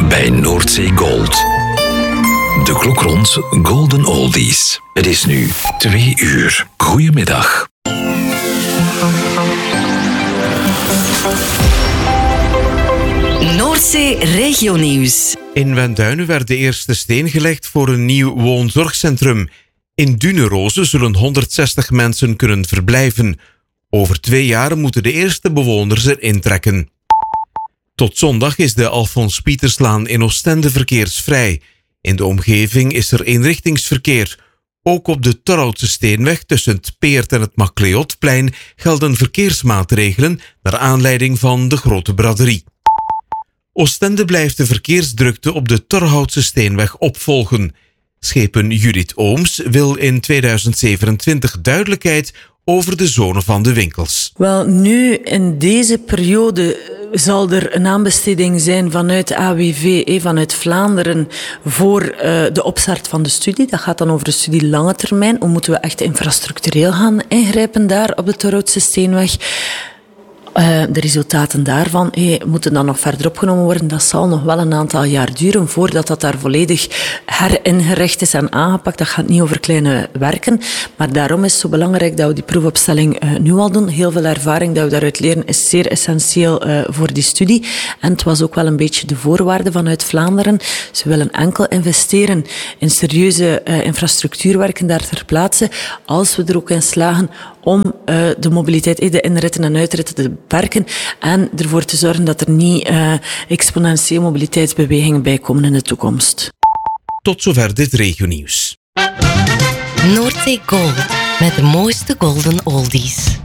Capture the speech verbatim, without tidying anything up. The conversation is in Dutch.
bij Noordzee Gold. De klok rond Golden Oldies. Het is nu twee uur. Goedemiddag. Noordzee Regionieuws. In Wenduinen werd de eerste steen gelegd voor een nieuw woonzorgcentrum. In Duneroze zullen honderdzestig mensen kunnen verblijven. Over twee jaar moeten de eerste bewoners er intrekken. Tot zondag is de Alfons Pieterslaan in Oostende verkeersvrij. In de omgeving is er eenrichtingsverkeer. Ook op de Torhoutse Steenweg tussen het Peert en het Macleodplein gelden verkeersmaatregelen naar aanleiding van de grote braderie. Oostende blijft de verkeersdrukte op de Torhoutse Steenweg opvolgen. Schepen Judith Ooms wil in tweeduizend zevenentwintig duidelijkheid over de zone van de winkels. Wel, nu in deze periode zal er een aanbesteding zijn vanuit A W V, vanuit Vlaanderen, voor uh, de opstart van de studie. Dat gaat dan over de studie lange termijn. Hoe moeten we echt infrastructureel gaan ingrijpen daar op de Torhoutse Steenweg? Uh, de resultaten daarvan hey, moeten dan nog verder opgenomen worden. Dat zal nog wel een aantal jaar duren voordat dat daar volledig heringericht is en aangepakt. Dat gaat niet over kleine werken. Maar daarom is het zo belangrijk dat we die proefopstelling uh, nu al doen. Heel veel ervaring dat we daaruit leren is zeer essentieel uh, voor die studie. En het was ook wel een beetje de voorwaarde vanuit Vlaanderen. Ze willen enkel investeren in serieuze uh, infrastructuurwerken daar ter plaatse, als we er ook in slagen om uh, de mobiliteit, de inritten en uitritten te beperken en ervoor te zorgen dat er niet uh, exponentieel mobiliteitsbewegingen bij komen in de toekomst. Tot zover dit regionieuws. Noordzee Gold met de mooiste golden oldies.